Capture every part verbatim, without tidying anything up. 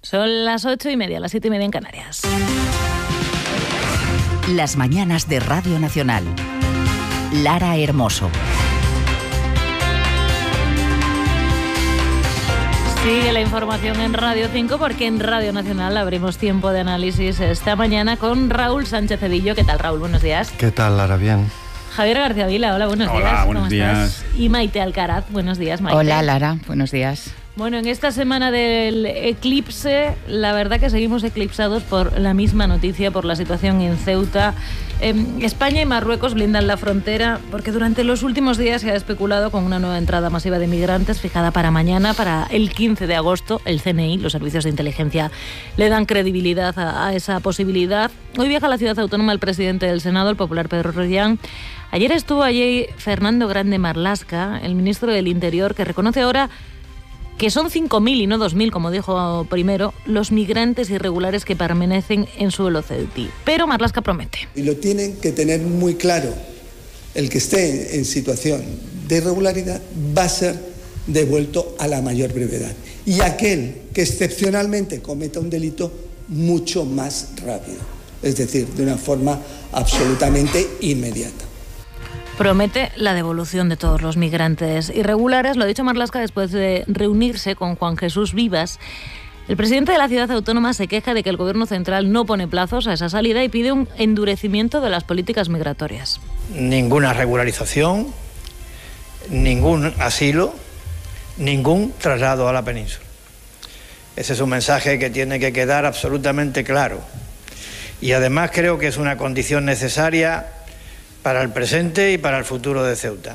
Son las ocho y media, las siete y media en Canarias. Las mañanas de Radio Nacional. Lara Hermoso. Sigue la información en Radio cinco, porque en Radio Nacional abrimos tiempo de análisis esta mañana con Raúl Sánchez Cedillo. ¿Qué tal, Raúl? Buenos días. ¿Qué tal, Lara? Bien. Javier García Vila, hola, buenos hola, días. Hola, buenos ¿Cómo días. estás? Y Maite Alcaraz, buenos días, Maite. Hola, Lara, buenos días. Bueno, en esta semana del eclipse, la verdad que seguimos eclipsados por la misma noticia, por la situación en Ceuta. Eh, España y Marruecos blindan la frontera porque durante los últimos días se ha especulado con una nueva entrada masiva de migrantes fijada para mañana, para el quince de agosto. El C N I, los servicios de inteligencia, le dan credibilidad a, a esa posibilidad. Hoy viaja a la ciudad autónoma el presidente del Senado, el popular Pedro Rollán. Ayer estuvo allí Fernando Grande Marlaska, el ministro del Interior, que reconoce ahora que son cinco mil y no dos mil, como dijo primero, los migrantes irregulares que permanecen en suelo ceutí. Pero Marlaska promete. Y lo tienen que tener muy claro. El que esté en situación de irregularidad va a ser devuelto a la mayor brevedad. Y aquel que excepcionalmente cometa un delito, mucho más rápido. Es decir, de una forma absolutamente inmediata. Promete la devolución de todos los migrantes irregulares. Lo ha dicho Marlaska después de reunirse con Juan Jesús Vivas. El presidente de la ciudad autónoma se queja de que el gobierno central no pone plazos a esa salida y pide un endurecimiento de las políticas migratorias. Ninguna regularización, ningún asilo, ningún traslado a la península. Ese es un mensaje que tiene que quedar absolutamente claro. Y además creo que es una condición necesaria para el presente y para el futuro de Ceuta.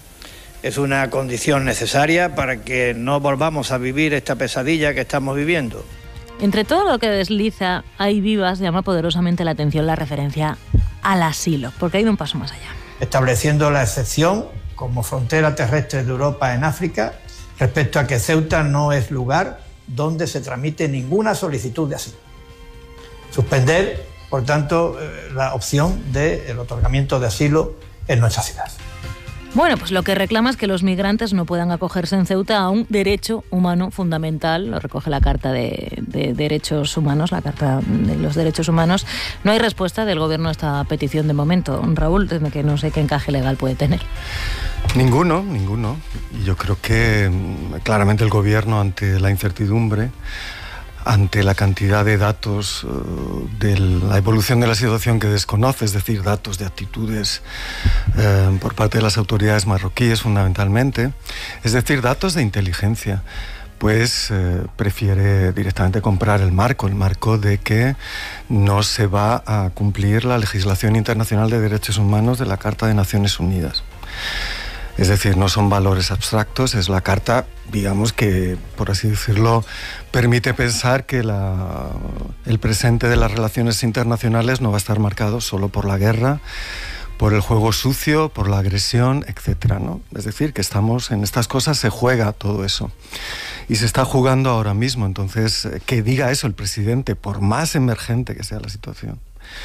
Es una condición necesaria para que no volvamos a vivir esta pesadilla que estamos viviendo. Entre todo lo que desliza, ahí Vivas llama poderosamente la atención la referencia al asilo, porque ha ido un paso más allá. Estableciendo la excepción como frontera terrestre de Europa en África respecto a que Ceuta no es lugar donde se tramite ninguna solicitud de asilo. Suspender, por tanto, la opción del otorgamiento de asilo en nuestra ciudad. Bueno, pues lo que reclama es que los migrantes no puedan acogerse en Ceuta a un derecho humano fundamental, lo recoge la Carta de, de Derechos Humanos, la Carta de los Derechos Humanos. No hay respuesta del Gobierno a esta petición de momento. Raúl, que no sé qué encaje legal puede tener. Ninguno, ninguno. Y yo creo que claramente el Gobierno, ante la incertidumbre, ante la cantidad de datos uh, de la evolución de la situación que desconoce, es decir, datos de actitudes uh, por parte de las autoridades marroquíes fundamentalmente, es decir, datos de inteligencia, pues uh, prefiere directamente comprar el marco, el marco de que no se va a cumplir la legislación internacional de derechos humanos de la Carta de Naciones Unidas. Es decir, no son valores abstractos, es la carta, digamos, que, por así decirlo, permite pensar que la, el presente de las relaciones internacionales no va a estar marcado solo por la guerra, por el juego sucio, por la agresión, etcétera, ¿no? Es decir, que estamos en estas cosas, se juega todo eso. Y se está jugando ahora mismo. Entonces, que diga eso el presidente, por más emergente que sea la situación,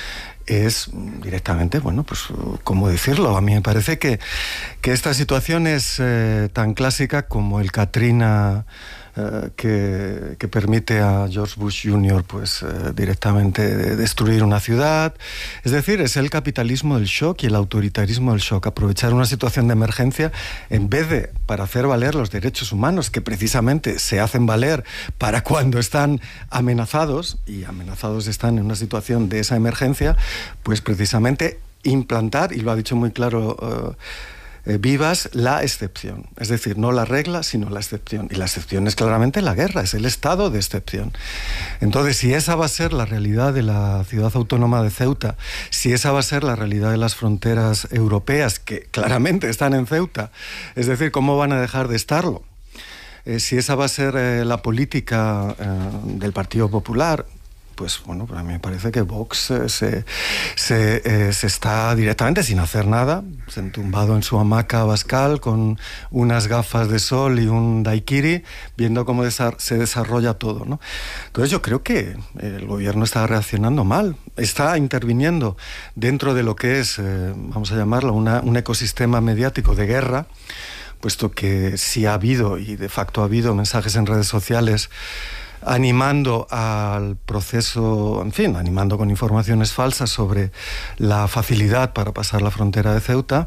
es directamente, bueno, pues, ¿cómo decirlo? A mí me parece que, que esta situación es eh, tan clásica como el Katrina eh, que, que permite a George Bush junior pues, eh, directamente destruir una ciudad. Es decir, es el capitalismo del shock y el autoritarismo del shock. Aprovechar una situación de emergencia en vez de para hacer valer los derechos humanos, que precisamente se hacen valer para cuando están amenazados, y amenazados están en una situación de esa emergencia, pues precisamente implantar, y lo ha dicho muy claro uh, eh, Vivas, la excepción. Es decir, no la regla, sino la excepción. Y la excepción es claramente la guerra, es el estado de excepción. Entonces, si esa va a ser la realidad de la ciudad autónoma de Ceuta, si esa va a ser la realidad de las fronteras europeas, que claramente están en Ceuta, es decir, ¿cómo van a dejar de estarlo? Eh, si esa va a ser eh, la política eh, del Partido Popular, pues bueno, a mí me parece que Vox eh, se, se, eh, se está directamente sin hacer nada, se entumbado en su hamaca bascal con unas gafas de sol y un daiquiri, viendo cómo desa- se desarrolla todo, ¿no? Entonces yo creo que el gobierno está reaccionando mal, está interviniendo dentro de lo que es, eh, vamos a llamarlo, una, un ecosistema mediático de guerra, puesto que sí ha habido, y de facto ha habido, mensajes en redes sociales animando al proceso, en fin, animando con informaciones falsas sobre la facilidad para pasar la frontera de Ceuta,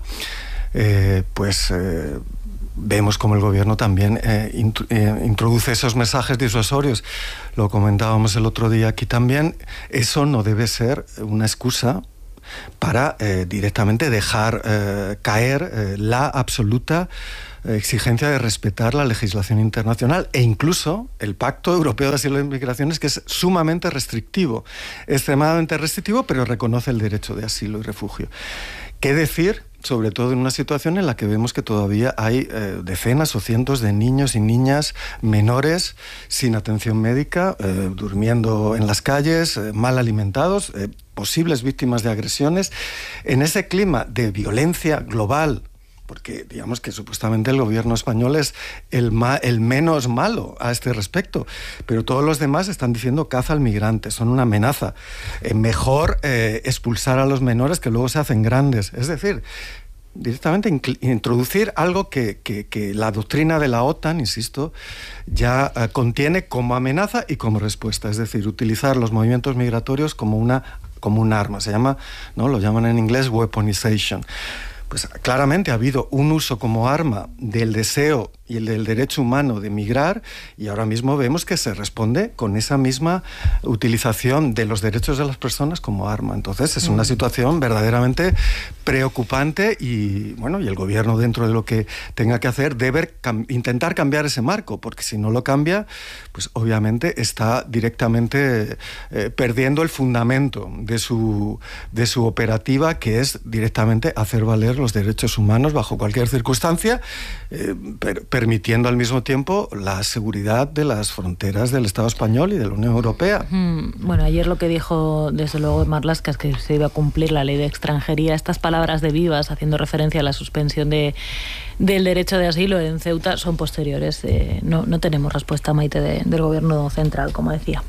eh, pues eh, vemos como el gobierno también eh, int- eh, introduce esos mensajes disuasorios. Lo comentábamos el otro día aquí también. Eso no debe ser una excusa para eh, directamente dejar eh, caer eh, la absoluta exigencia de respetar la legislación internacional e incluso el Pacto Europeo de Asilo y Migraciones, que es sumamente restrictivo, extremadamente restrictivo, pero reconoce el derecho de asilo y refugio. ¿Qué decir? Sobre todo en una situación en la que vemos que todavía hay eh, decenas o cientos de niños y niñas menores sin atención médica, eh, durmiendo en las calles, eh, mal alimentados, eh, posibles víctimas de agresiones. En ese clima de violencia global, porque digamos que supuestamente el gobierno español es el, ma- el menos malo a este respecto, pero todos los demás están diciendo caza al migrante, son una amenaza. Eh, mejor eh, expulsar a los menores que luego se hacen grandes. Es decir, directamente incl- introducir algo que, que, que la doctrina de la OTAN, insisto, ya eh, contiene como amenaza y como respuesta. Es decir, utilizar los movimientos migratorios como una, como un arma. Se llama, ¿no? Lo llaman en inglés weaponization. Pues claramente ha habido un uso como arma del deseo y el del derecho humano de migrar, y ahora mismo vemos que se responde con esa misma utilización de los derechos de las personas como arma. Entonces es una situación verdaderamente preocupante y, bueno, y el gobierno, dentro de lo que tenga que hacer, debe cam- intentar cambiar ese marco, porque si no lo cambia, pues obviamente está directamente eh, perdiendo el fundamento de su, de su operativa, que es directamente hacer valer los derechos humanos bajo cualquier circunstancia, eh, per- permitiendo al mismo tiempo la seguridad de las fronteras del Estado español y de la Unión Europea. Mm, bueno, ayer lo que dijo desde luego Marlaska es que se iba a cumplir la ley de extranjería. Estas palabras de Vivas, haciendo referencia a la suspensión de, del derecho de asilo en Ceuta, son posteriores. Eh, no, no tenemos respuesta, Maite, de, del gobierno central, como decía.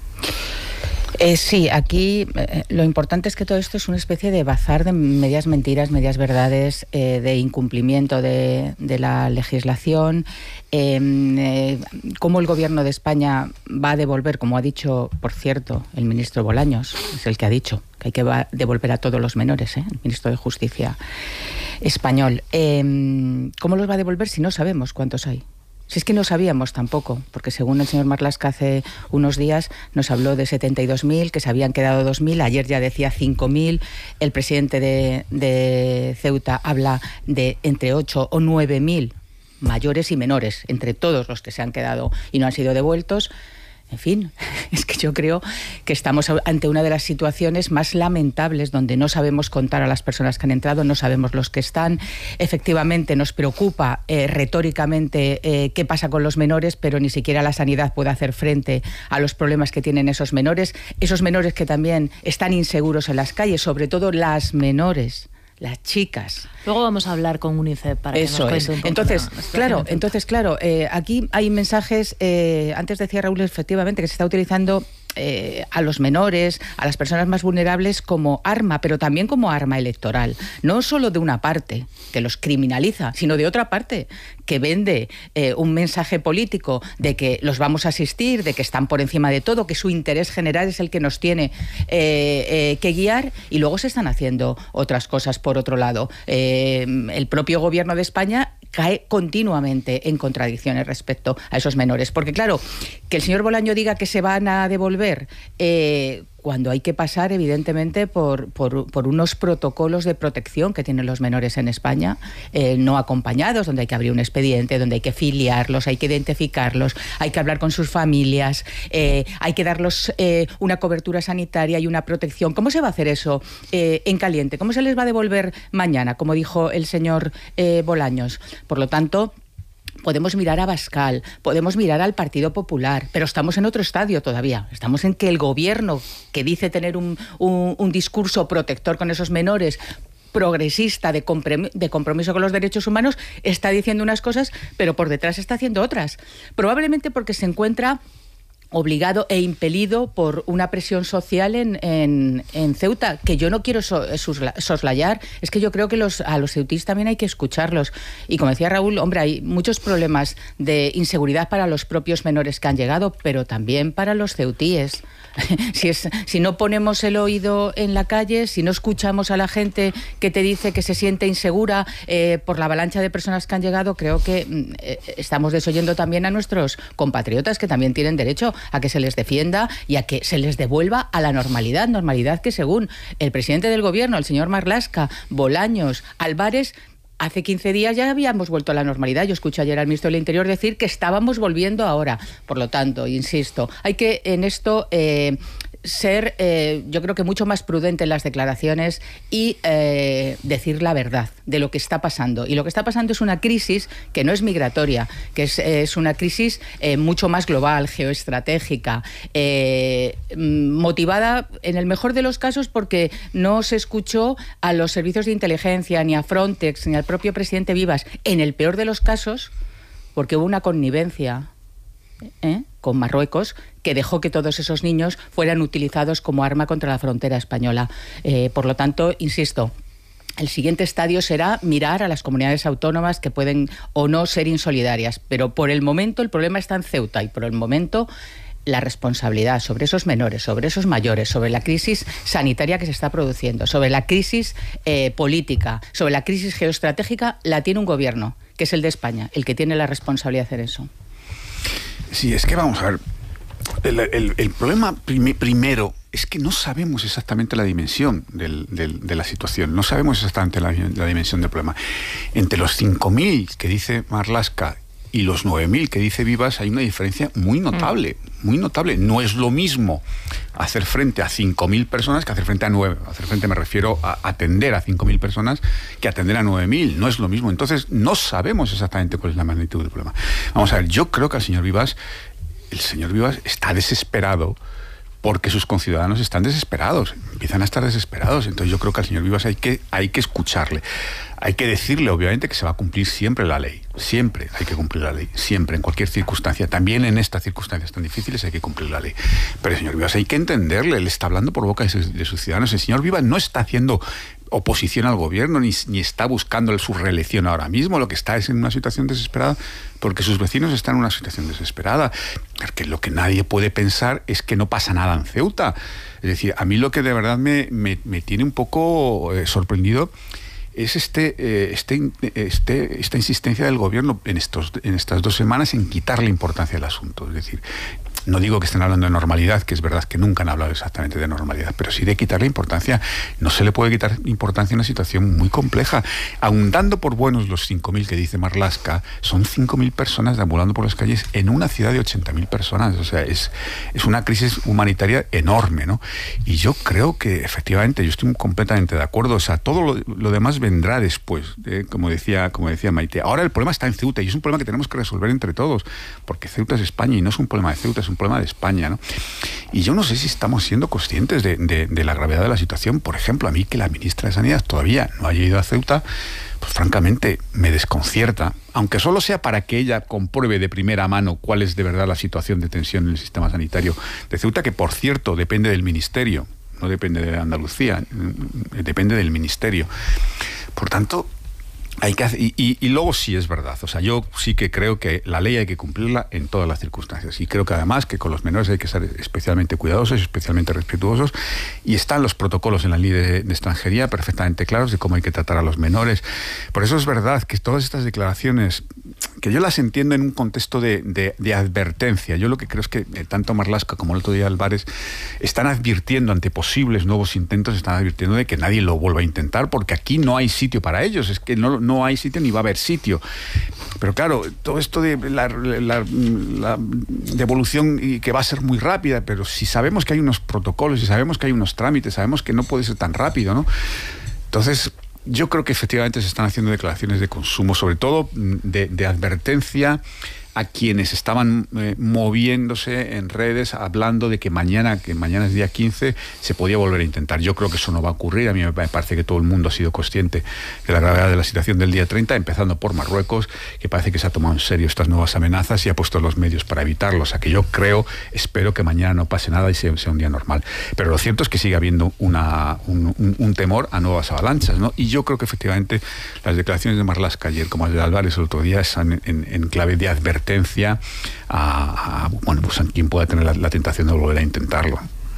Eh, sí, aquí eh, lo importante es que todo esto es una especie de bazar de medias mentiras, medias verdades, eh, de incumplimiento de, de la legislación, eh, eh, cómo el gobierno de España va a devolver, como ha dicho, por cierto, el ministro Bolaños, es el que ha dicho que hay que va devolver a todos los menores, ¿eh? El ministro de Justicia español. Eh, ¿Cómo los va a devolver si no sabemos cuántos hay? Si es que no sabíamos tampoco, porque según el señor Marlaska hace unos días nos habló de setenta y dos mil, que se habían quedado dos mil, ayer ya decía cinco mil, el presidente de, de Ceuta habla de entre ocho o nueve mil mayores y menores, entre todos los que se han quedado y no han sido devueltos. En fin, es que yo creo que estamos ante una de las situaciones más lamentables, donde no sabemos contar a las personas que han entrado, no sabemos los que están. Efectivamente nos preocupa eh, retóricamente eh, qué pasa con los menores, pero ni siquiera la sanidad puede hacer frente a los problemas que tienen esos menores. Esos menores que también están inseguros en las calles, sobre todo las menores, las chicas. Luego vamos a hablar con UNICEF para que Eso nos cuente es. un poco. Entonces, la, la claro, entonces, claro, eh, aquí hay mensajes, eh, antes decía Raúl, efectivamente, que se está utilizando eh, a los menores, a las personas más vulnerables como arma, pero también como arma electoral. No solo de una parte, que los criminaliza, sino de otra parte, que vende eh, un mensaje político de que los vamos a asistir, de que están por encima de todo, que su interés general es el que nos tiene eh, eh, que guiar, y luego se están haciendo otras cosas por otro lado. Eh, el propio gobierno de España cae continuamente en contradicciones respecto a esos menores. Porque claro, que el señor Bolaño diga que se van a devolver eh, cuando hay que pasar, evidentemente, por, por, por unos protocolos de protección que tienen los menores en España, eh, no acompañados, donde hay que abrir un expediente, donde hay que filiarlos, hay que identificarlos, hay que hablar con sus familias, eh, hay que darles eh, una cobertura sanitaria y una protección. ¿Cómo se va a hacer eso eh, en caliente? ¿Cómo se les va a devolver mañana, como dijo el señor eh, Bolaños? Por lo tanto, podemos mirar a Abascal, podemos mirar al Partido Popular, pero estamos en otro estadio todavía. Estamos en que el gobierno, que dice tener un, un, un discurso protector con esos menores, progresista, de, comprom- de compromiso con los derechos humanos, está diciendo unas cosas, pero por detrás está haciendo otras. Probablemente porque se encuentra obligado e impelido por una presión social en, en, en Ceuta, que yo no quiero so, soslayar. Es que yo creo que los, a los ceutíes también hay que escucharlos. Y como decía Raúl, hombre, hay muchos problemas de inseguridad para los propios menores que han llegado, pero también para los ceutíes. Si, es, si no ponemos el oído en la calle, si no escuchamos a la gente que te dice que se siente insegura eh, por la avalancha de personas que han llegado, creo que eh, estamos desoyendo también a nuestros compatriotas, que también tienen derecho a que se les defienda y a que se les devuelva a la normalidad, normalidad que según el presidente del gobierno, el señor Marlaska, Bolaños, Álvarez, hace quince días ya habíamos vuelto a la normalidad. Yo escuché ayer al ministro del Interior decir que estábamos volviendo ahora. Por lo tanto, insisto, hay que en esto eh, ser, eh, yo creo que mucho más prudente en las declaraciones y eh, decir la verdad de lo que está pasando. Y lo que está pasando es una crisis que no es migratoria, que es, es una crisis eh, mucho más global, geoestratégica, eh, motivada en el mejor de los casos porque no se escuchó a los servicios de inteligencia, ni a Frontex, ni al propio presidente Vivas. En el peor de los casos, porque hubo una connivencia ¿eh? con Marruecos, que dejó que todos esos niños fueran utilizados como arma contra la frontera española. Eh, por lo tanto, insisto, el siguiente estadio será mirar a las comunidades autónomas que pueden o no ser insolidarias, pero por el momento el problema está en Ceuta y por el momento la responsabilidad sobre esos menores, sobre esos mayores, sobre la crisis sanitaria que se está produciendo, sobre la crisis eh, política, sobre la crisis geoestratégica, la tiene un gobierno, que es el de España, el que tiene la responsabilidad de hacer eso. Sí, es que vamos a ver, el, el, el problema prim primero es que no sabemos exactamente la dimensión del, del, de la situación, no sabemos exactamente la, la dimensión del problema. Entre los cinco mil que dice Marlaska y los nueve mil que dice Vivas hay una diferencia muy notable, muy notable. No es lo mismo hacer frente a cinco mil personas que hacer frente a nueve. Hacer frente me refiero a atender a cinco mil personas que atender a nueve mil. No es lo mismo. Entonces, no sabemos exactamente cuál es la magnitud del problema. Vamos a ver, yo creo que el señor Vivas, el señor Vivas está desesperado porque sus conciudadanos están desesperados, empiezan a estar desesperados. Entonces yo creo que al señor Vivas hay que, hay que escucharle. Hay que decirle, obviamente, que se va a cumplir siempre la ley. Siempre hay que cumplir la ley. Siempre, en cualquier circunstancia. También en estas circunstancias tan difíciles hay que cumplir la ley. Pero el señor Vivas hay que entenderle. Él está hablando por boca de sus, de sus ciudadanos. El señor Vivas no está haciendo oposición al gobierno, ni, ni está buscando su reelección ahora mismo. Lo que está es en una situación desesperada porque sus vecinos están en una situación desesperada. Porque lo que nadie puede pensar es que no pasa nada en Ceuta. Es decir, a mí lo que de verdad me, me, me tiene un poco eh, sorprendido es este, eh, este, este, esta insistencia del gobierno en, estos, en estas dos semanas en quitarle importancia al asunto. Es decir, no digo que estén hablando de normalidad, que es verdad que nunca han hablado exactamente de normalidad, pero sí de quitarle importancia. No se le puede quitar importancia a una situación muy compleja. Aun dando por buenos los cinco mil que dice Marlaska, son cinco mil personas deambulando por las calles en una ciudad de ochenta mil personas. O sea, es, es una crisis humanitaria enorme, ¿no? Y yo creo que, efectivamente, yo estoy completamente de acuerdo. O sea, todo lo, lo demás vendrá después, ¿eh? como decía, como decía Maite. Ahora el problema está en Ceuta y es un problema que tenemos que resolver entre todos, porque Ceuta es España y no es un problema de Ceuta, es un problema de España, ¿no? Y yo no sé si estamos siendo conscientes de, de, de la gravedad de la situación. Por ejemplo, a mí que la ministra de Sanidad todavía no haya ido a Ceuta, pues francamente me desconcierta, aunque solo sea para que ella compruebe de primera mano cuál es de verdad la situación de tensión en el sistema sanitario de Ceuta, que por cierto depende del ministerio, no depende de Andalucía, depende del ministerio. Por tanto, hay que hacer, y, y, y luego sí es verdad, o sea, yo sí que creo que la ley hay que cumplirla en todas las circunstancias y creo que además que con los menores hay que ser especialmente cuidadosos, especialmente respetuosos, y están los protocolos en la ley de, de extranjería perfectamente claros de cómo hay que tratar a los menores. Por eso es verdad que todas estas declaraciones, que yo las entiendo en un contexto de, de, de advertencia, yo lo que creo es que tanto Marlaska como el otro día Álvarez están advirtiendo ante posibles nuevos intentos, están advirtiendo de que nadie lo vuelva a intentar porque aquí no hay sitio para ellos, es que no no hay sitio ni va a haber sitio. Pero claro, todo esto de la, la, la devolución y que va a ser muy rápida, pero si sabemos que hay unos protocolos, si sabemos que hay unos trámites, sabemos que no puede ser tan rápido, ¿no? Entonces, yo creo que efectivamente se están haciendo declaraciones de consumo, sobre todo de, de advertencia a quienes estaban eh, moviéndose en redes hablando de que mañana, que mañana es día quince, se podía volver a intentar. Yo creo que eso no va a ocurrir. A mí me parece que todo el mundo ha sido consciente de la gravedad de la situación del día treinta, empezando por Marruecos, que parece que se ha tomado en serio estas nuevas amenazas y ha puesto los medios para evitarlos. O sea que yo creo, espero que mañana no pase nada y sea, sea un día normal. Pero lo cierto es que sigue habiendo una, un, un, un temor a nuevas avalanchas, ¿no? Y yo creo que efectivamente las declaraciones de Marlaska ayer, como las de Álvarez el otro día, están en, en clave de advertencia a, a, bueno, pues a quien pueda tener la, la tentación de volver a intentarlo.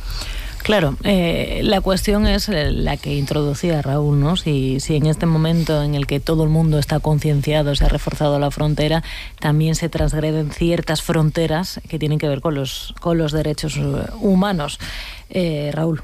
Claro, eh, la cuestión es la que introducía Raúl, ¿no? Si, si en este momento en el que todo el mundo está concienciado, se ha reforzado la frontera, también se transgreden ciertas fronteras que tienen que ver con los, con los derechos humanos. Eh, Raúl.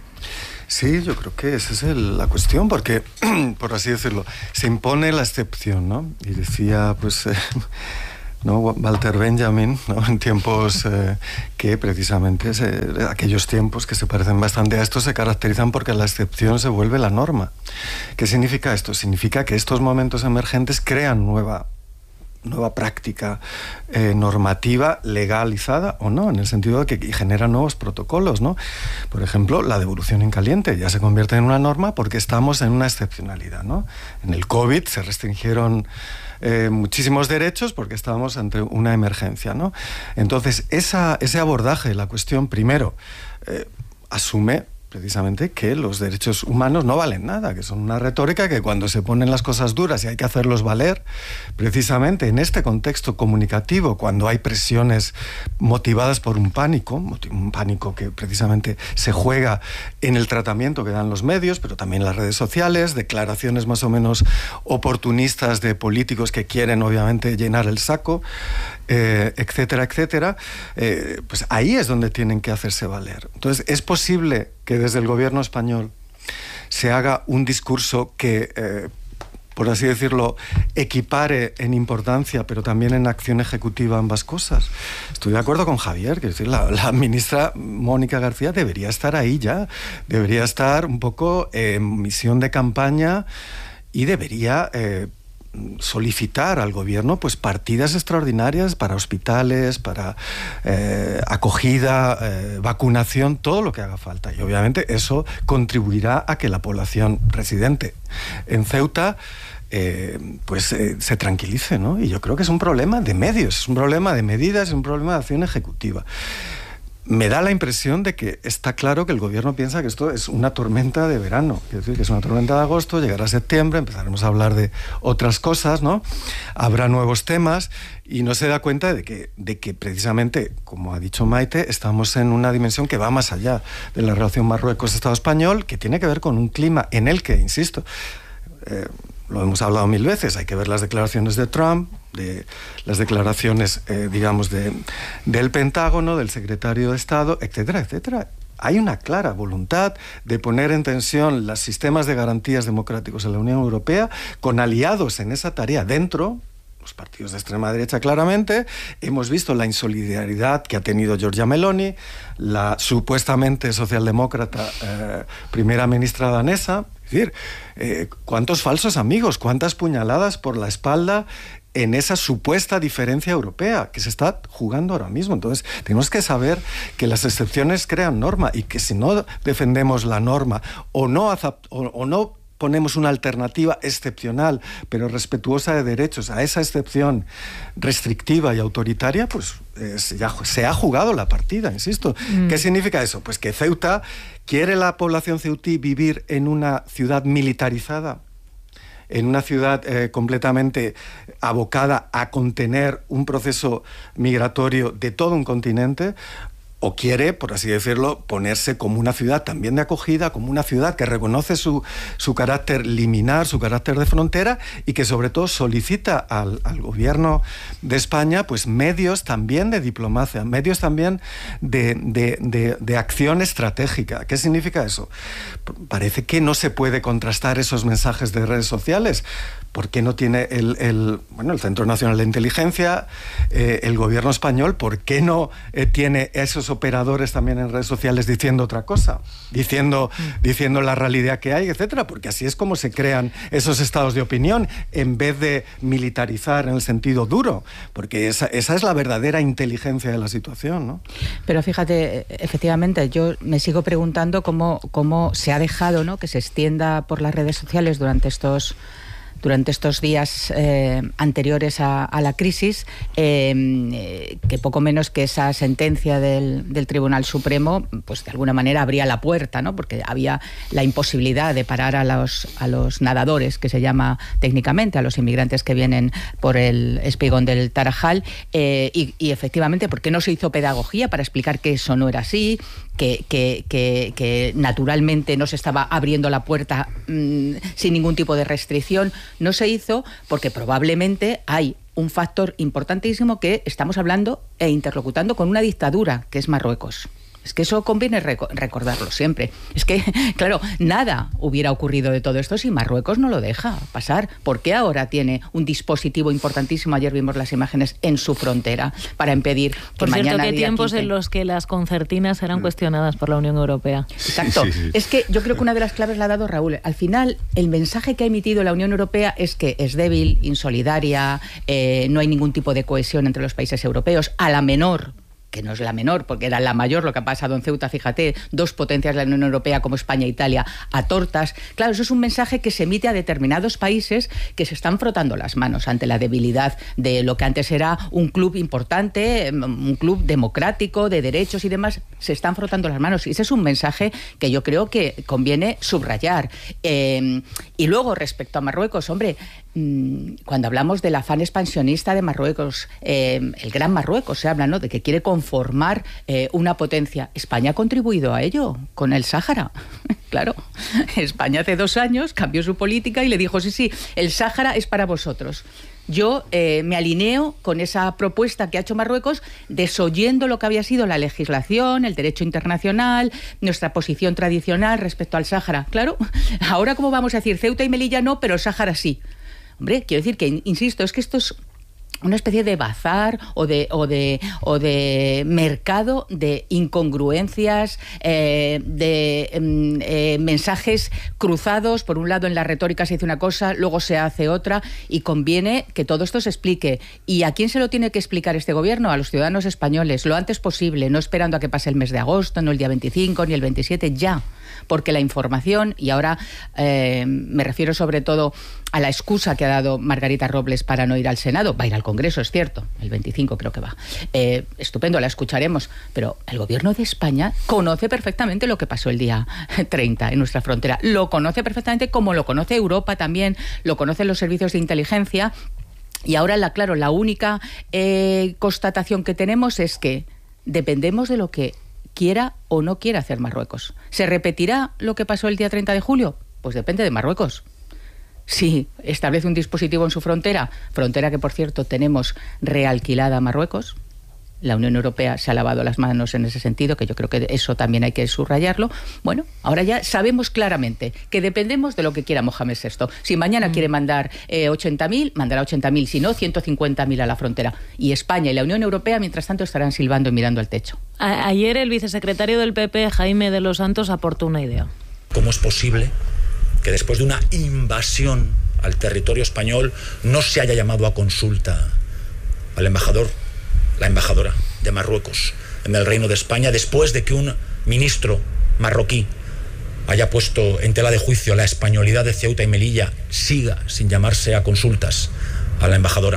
Sí, yo creo que esa es el, la cuestión, porque, por así decirlo, se impone la excepción, ¿no? Y decía, pues... Eh, ¿no? Walter Benjamin, ¿no? En tiempos eh, que precisamente se, aquellos tiempos que se parecen bastante a estos se caracterizan porque la excepción se vuelve la norma. ¿Qué significa esto? Significa que estos momentos emergentes crean nueva nueva práctica eh, normativa legalizada o no, en el sentido de que genera nuevos protocolos, ¿no? Por ejemplo, la devolución en caliente ya se convierte en una norma porque estamos en una excepcionalidad, ¿no? En el COVID se restringieron eh, muchísimos derechos porque estábamos ante una emergencia, ¿no? Entonces, esa, ese abordaje de la cuestión, primero, eh, asume precisamente que los derechos humanos no valen nada, que son una retórica que cuando se ponen las cosas duras y hay que hacerlos valer, precisamente en este contexto comunicativo, cuando hay presiones motivadas por un pánico, un pánico que precisamente se juega en el tratamiento que dan los medios, pero también las redes sociales, declaraciones más o menos oportunistas de políticos que quieren obviamente llenar el saco, eh, etcétera, etcétera, eh, pues ahí es donde tienen que hacerse valer. Entonces, es posible que desde el gobierno español se haga un discurso que, eh, por así decirlo, equipare en importancia, pero también en acción ejecutiva ambas cosas. Estoy de acuerdo con Javier, quiero decir, la, la ministra Mónica García debería estar ahí ya, debería estar un poco en misión de campaña y debería... Eh, solicitar al gobierno pues partidas extraordinarias para hospitales, para eh, acogida, eh, vacunación, todo lo que haga falta. Y obviamente eso contribuirá a que la población residente en Ceuta eh, pues eh, se tranquilice, ¿no? Y yo creo que es un problema de medios, es un problema de medidas, es un problema de acción ejecutiva. Me da la impresión de que está claro que el gobierno piensa que esto es una tormenta de verano, es decir, que es una tormenta de agosto, llegará septiembre, empezaremos a hablar de otras cosas, ¿no? Habrá nuevos temas y no se da cuenta de que, de que precisamente, como ha dicho Maite, estamos en una dimensión que va más allá de la relación Marruecos-Estado español, que tiene que ver con un clima en el que, insisto, eh, lo hemos hablado mil veces, hay que ver las declaraciones de Trump, de las declaraciones, eh, digamos, de, del Pentágono, del secretario de Estado, etcétera, etcétera. Hay una clara voluntad de poner en tensión los sistemas de garantías democráticos en la Unión Europea con aliados en esa tarea dentro, los partidos de extrema derecha claramente. Hemos visto la insolidaridad que ha tenido Giorgia Meloni, la supuestamente socialdemócrata eh, primera ministra danesa. Es decir, eh, cuántos falsos amigos, cuántas puñaladas por la espalda en esa supuesta diferencia europea que se está jugando ahora mismo. Entonces, tenemos que saber que las excepciones crean norma y que si no defendemos la norma o no, o, o no ponemos una alternativa excepcional, pero respetuosa de derechos a esa excepción restrictiva y autoritaria, pues eh, ya se ha jugado la partida, insisto. Mm. ¿Qué significa eso? Pues que Ceuta, ¿quiere la población ceutí vivir en una ciudad militarizada? En una ciudad eh, completamente abocada a contener un proceso migratorio de todo un continente, o quiere, por así decirlo, ponerse como una ciudad también de acogida, como una ciudad que reconoce su, su carácter liminar, su carácter de frontera, y que sobre todo solicita al, al gobierno de España pues medios también de diplomacia, medios también de, de, de, de acción estratégica. ¿Qué significa eso? Parece que no se puede contrastar esos mensajes de redes sociales. ¿Por qué no tiene el, el, bueno, el Centro Nacional de Inteligencia, eh, el gobierno español, por qué no eh, tiene esos operadores también en redes sociales diciendo otra cosa, diciendo, diciendo la realidad que hay, etcétera, porque así es como se crean esos estados de opinión, en vez de militarizar en el sentido duro, porque esa, esa es la verdadera inteligencia de la situación, ¿no? Pero fíjate, efectivamente, yo me sigo preguntando cómo, cómo se ha dejado, ¿no?, que se extienda por las redes sociales durante estos durante estos días eh, anteriores a, a la crisis, eh, que poco menos que esa sentencia del, del Tribunal Supremo, pues de alguna manera abría la puerta, ¿no?, porque había la imposibilidad de parar a los, a los nadadores, que se llama técnicamente, a los inmigrantes que vienen por el espigón del Tarajal, eh, y, y efectivamente, ¿por qué no se hizo pedagogía para explicar que eso no era así? Que, que, que, que naturalmente no se estaba abriendo la puerta mmm, sin ningún tipo de restricción. No se hizo porque probablemente hay un factor importantísimo, que estamos hablando e interlocutando con una dictadura, que es Marruecos. Es que eso conviene reco- recordarlo siempre. Es que, claro, nada hubiera ocurrido de todo esto si Marruecos no lo deja pasar. ¿Por qué ahora tiene un dispositivo importantísimo? Ayer vimos las imágenes en su frontera para impedir que por mañana... Por cierto, que tiempos quince... en los que las concertinas eran cuestionadas por la Unión Europea. Exacto. Sí, sí, sí. Es que yo creo que una de las claves la ha dado Raúl. Al final, el mensaje que ha emitido la Unión Europea es que es débil, insolidaria, eh, no hay ningún tipo de cohesión entre los países europeos. A la menor, que no es la menor, porque era la mayor lo que ha pasado en Ceuta, fíjate, dos potencias de la Unión Europea como España e Italia a tortas. Claro, eso es un mensaje que se emite a determinados países que se están frotando las manos ante la debilidad de lo que antes era un club importante, un club democrático, de derechos y demás, se están frotando las manos. Y ese es un mensaje que yo creo que conviene subrayar. Eh, y luego, respecto a Marruecos, hombre, cuando hablamos del afán expansionista de Marruecos, eh, el Gran Marruecos, se habla, ¿no?, de que quiere conformar eh, una potencia. España ha contribuido a ello con el Sáhara. Claro, España hace dos años cambió su política y le dijo, sí, sí, el Sáhara es para vosotros. Yo eh, me alineo con esa propuesta que ha hecho Marruecos, desoyendo lo que había sido la legislación, el derecho internacional, nuestra posición tradicional respecto al Sáhara. Claro, ahora ¿cómo vamos a decir? Ceuta y Melilla no, pero el Sáhara sí. Hombre, quiero decir que, insisto, es que esto es una especie de bazar o de, o de, o de mercado de incongruencias, eh, de eh, mensajes cruzados. Por un lado, en la retórica se dice una cosa, luego se hace otra, y conviene que todo esto se explique. ¿Y a quién se lo tiene que explicar este gobierno? A los ciudadanos españoles, lo antes posible, no esperando a que pase el mes de agosto, no el día veinticinco, ni el veintisiete, ya. Porque la información, y ahora eh, me refiero sobre todo a la excusa que ha dado Margarita Robles para no ir al Senado, va a ir al Congreso, es cierto, el veinticinco creo que va. Eh, estupendo, la escucharemos, pero el gobierno de España conoce perfectamente lo que pasó el día treinta en nuestra frontera, lo conoce perfectamente, como lo conoce Europa también, lo conocen los servicios de inteligencia, y ahora, la, claro, la única eh, constatación que tenemos es que dependemos de lo que quiera o no quiera hacer Marruecos. ¿Se repetirá lo que pasó el día treinta de julio? Pues depende de Marruecos. Si establece un dispositivo en su frontera, frontera que, por cierto, tenemos realquilada a Marruecos, la Unión Europea se ha lavado las manos en ese sentido, que yo creo que eso también hay que subrayarlo. Bueno, ahora ya sabemos claramente que dependemos de lo que quiera Mohamed sexto. Si mañana mm. quiere mandar eh, ochenta mil, mandará ochenta mil, si no, ciento cincuenta mil a la frontera. Y España y la Unión Europea, mientras tanto, estarán silbando y mirando al techo. A- ayer el vicesecretario del P P, Jaime de los Santos, aportó una idea. ¿Cómo es posible que después de una invasión al territorio español no se haya llamado a consulta al embajador, la embajadora de Marruecos en el Reino de España, después de que un ministro marroquí haya puesto en tela de juicio la españolidad de Ceuta y Melilla, siga sin llamarse a consultas a la embajadora?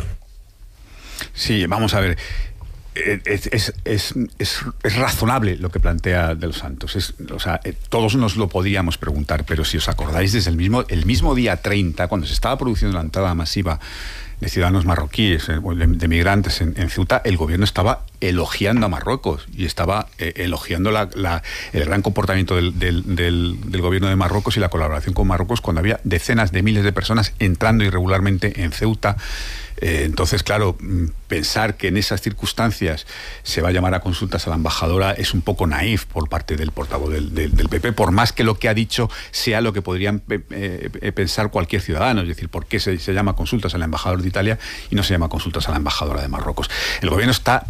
Sí, vamos a ver. Es, es, es, es, es razonable lo que plantea De los Santos. Es, o sea, todos nos lo podíamos preguntar, pero si os acordáis, desde el mismo, el mismo día treinta, cuando se estaba produciendo la entrada masiva de ciudadanos marroquíes, de, de migrantes en, en Ceuta, el gobierno estaba elogiando a Marruecos y estaba eh, elogiando la, la, el gran comportamiento del, del, del, del gobierno de Marruecos y la colaboración con Marruecos cuando había decenas de miles de personas entrando irregularmente en Ceuta. Eh, entonces, claro, pensar que en esas circunstancias se va a llamar a consultas a la embajadora es un poco naif por parte del portavoz del, del, del P P, por más que lo que ha dicho sea lo que podrían eh, eh, pensar cualquier ciudadano. Es decir, ¿por qué se, se llama a consultas al embajador de Italia y no se llama a consultas a la embajadora de Marruecos? El gobierno está permanentemente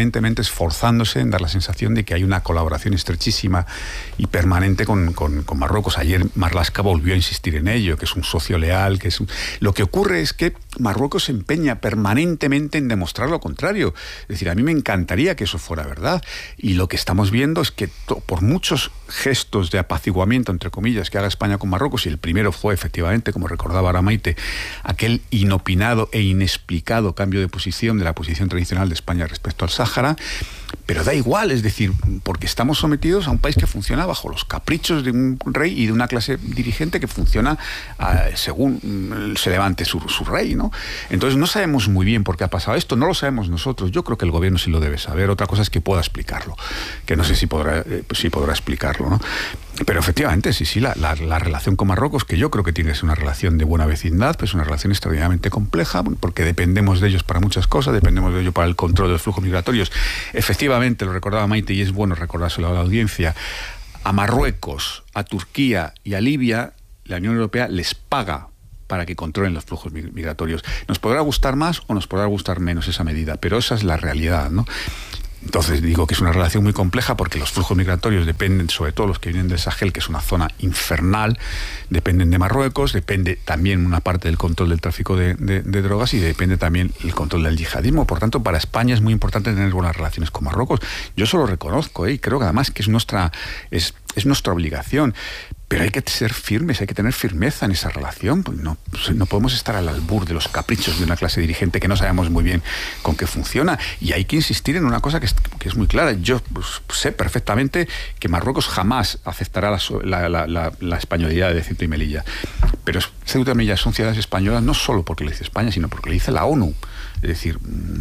permanentemente esforzándose en dar la sensación de que hay una colaboración estrechísima y permanente con, con, con Marruecos. Ayer Marlaska volvió a insistir en ello, que es un socio leal, que es un... Lo que ocurre es que Marruecos se empeña permanentemente en demostrar lo contrario. Es decir, a mí me encantaría que eso fuera verdad. Y lo que estamos viendo es que to, por muchos gestos de apaciguamiento, entre comillas, que haga España con Marruecos, y el primero fue efectivamente, como recordaba Aramaite, aquel inopinado e inexplicado cambio de posición de la posición tradicional de España respecto al Sáhara, pero da igual, es decir, porque estamos sometidos a un país que funciona bajo los caprichos de un rey y de una clase dirigente que funciona uh, según se levante su, su rey, ¿no? Entonces no sabemos muy bien por qué ha pasado esto, no lo sabemos nosotros, yo creo que el gobierno sí lo debe saber, otra cosa es que pueda explicarlo, que no sé si podrá, eh, si podrá explicarlo, ¿no? Pero efectivamente, sí, sí, la, la, la relación con Marruecos, que yo creo que tiene que ser una relación de buena vecindad, pues una relación extraordinariamente compleja, porque dependemos de ellos para muchas cosas, dependemos de ellos para el control de los flujos migratorios. Efectivamente, lo recordaba Maite, y es bueno recordárselo a la audiencia, a Marruecos, a Turquía y a Libia, la Unión Europea les paga para que controlen los flujos migratorios. Nos podrá gustar más o nos podrá gustar menos esa medida, pero esa es la realidad, ¿no? Entonces digo que es una relación muy compleja porque los flujos migratorios dependen, sobre todo los que vienen del Sahel, que es una zona infernal, dependen de Marruecos, depende también una parte del control del tráfico de, de, de drogas y depende también el control del yihadismo. Por tanto, para España es muy importante tener buenas relaciones con Marruecos. Yo eso lo reconozco, ¿eh? Y creo que además que es nuestra, es, es nuestra obligación. Pero hay que ser firmes, hay que tener firmeza en esa relación. Pues no, no podemos estar al albur de los caprichos de una clase dirigente que no sabemos muy bien con qué funciona. Y hay que insistir en una cosa que es, que es muy clara. Yo pues, sé perfectamente que Marruecos jamás aceptará la, la, la, la españolidad de Ceuta y Melilla. Pero Ceuta y Melilla son ciudades españolas no solo porque lo dice España, sino porque lo dice la ONU. Es decir,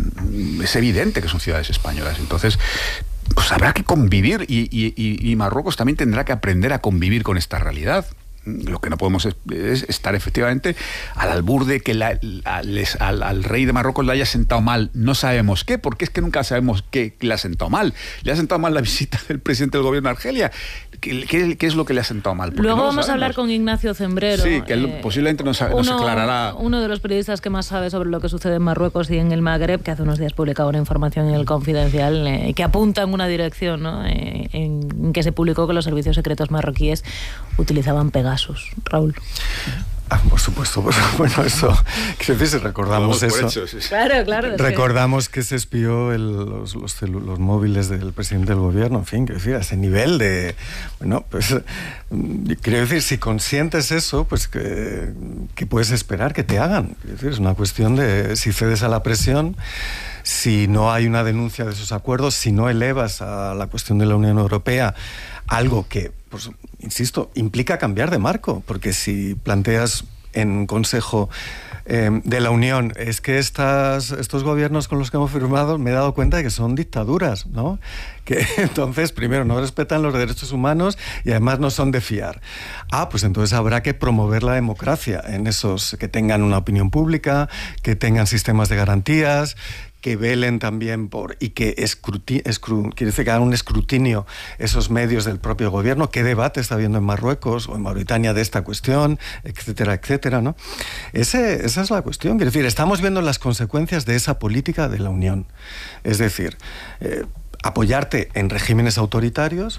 es evidente que son ciudades españolas. Entonces, pues habrá que convivir y, y, y Marruecos también tendrá que aprender a convivir con esta realidad. Lo que no podemos es, es estar efectivamente al albur de que la, a, les, al, al rey de Marruecos le haya sentado mal no sabemos qué, porque es que nunca sabemos qué le ha sentado mal. Le ha sentado mal la visita del presidente del gobierno de Argelia. ¿Qué, qué, qué es lo que le ha sentado mal? Porque Luego no vamos a hablar con Ignacio Zembrero. Sí, que él eh, posiblemente nos, uno, nos aclarará. Uno de los periodistas que más sabe sobre lo que sucede en Marruecos y en el Magreb, que hace unos días publicaba una información en El Confidencial eh, que apunta en una dirección, ¿no? eh, en, en que se publicó que los servicios secretos marroquíes utilizaban Pegasus. Raúl. Ah, por supuesto, pues, bueno, eso, que si recordamos eso, hecho, sí. Claro, claro. Recordamos que... que se espió el, los, los, los móviles del presidente del gobierno, en fin, quiero decir, a ese nivel de, bueno, pues, quiero decir, si consientes eso, pues, que, que puedes esperar que te hagan? Quiero decir, es una cuestión de si cedes a la presión, si no hay una denuncia de esos acuerdos, si no elevas a la cuestión de la Unión Europea algo que, pues, insisto, implica cambiar de marco, porque si planteas en Consejo eh, de la Unión es que estas, estos gobiernos con los que hemos firmado, me he dado cuenta de que son dictaduras, ¿no? Que entonces, primero, no respetan los derechos humanos y además no son de fiar. Ah, pues entonces habrá que promover la democracia en esos, que tengan una opinión pública, que tengan sistemas de garantías, que velen también por y que escruti, escru, quiere decir que hagan un escrutinio esos medios del propio gobierno, qué debate está habiendo en Marruecos o en Mauritania de esta cuestión, etcétera, etcétera, ¿no? Ese, esa es la cuestión. Quiere decir, estamos viendo las consecuencias de esa política de la Unión. Es decir, eh, apoyarte en regímenes autoritarios,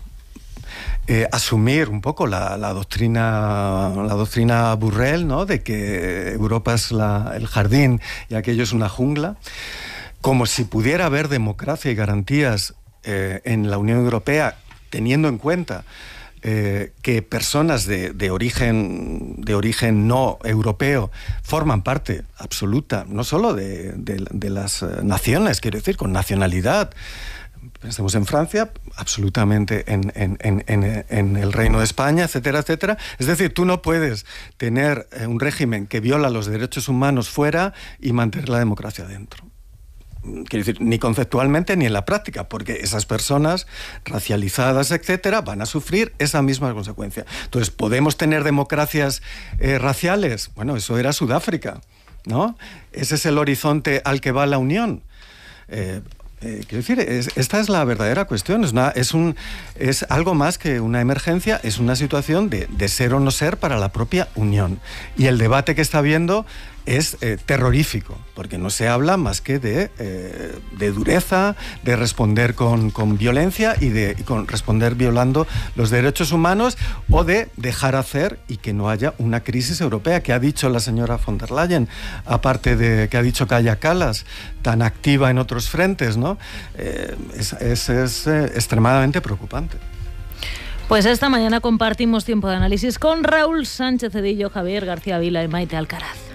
Eh, asumir un poco la, la doctrina la doctrina Burrell, ¿no? De que Europa es la, el jardín y aquello es una jungla, como si pudiera haber democracia y garantías eh, en la Unión Europea, teniendo en cuenta eh, que personas de, de origen de origen no europeo forman parte absoluta, no solo de, de, de las naciones, quiero decir, con nacionalidad. Pensemos en Francia, absolutamente en, en, en, en, en el Reino de España, etcétera, etcétera. Es decir, tú no puedes tener un régimen que viola los derechos humanos fuera y mantener la democracia dentro. Quiero decir, ni conceptualmente ni en la práctica, porque esas personas racializadas, etcétera, van a sufrir esa misma consecuencia. Entonces, ¿podemos tener democracias eh, raciales? Bueno, eso era Sudáfrica, ¿no? Ese es el horizonte al que va la Unión. Eh, Eh, quiero decir, es, esta es la verdadera cuestión, es, una, es, un, es algo más que una emergencia, es una situación de, de ser o no ser para la propia Unión. Y el debate que está habiendo es eh, terrorífico, porque no se habla más que de, eh, de dureza, de responder con, con violencia y de y con responder violando los derechos humanos, o de dejar hacer y que no haya una crisis europea, que ha dicho la señora von der Leyen, aparte de que ha dicho Kaja Kallas, tan activa en otros frentes, ¿no? Eh, es es, es eh, extremadamente preocupante. Pues esta mañana compartimos tiempo de análisis con Raúl Sánchez Cedillo, Javier García Vila y Maite Alcaraz.